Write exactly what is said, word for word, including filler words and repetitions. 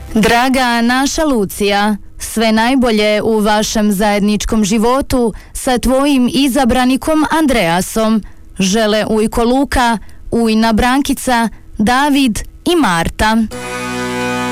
Draga naša Lucija, sve najbolje u vašem zajedničkom životu sa tvojim izabranikom Andreasom. Žele ujko Luka, ujna Brankica, David i Marta.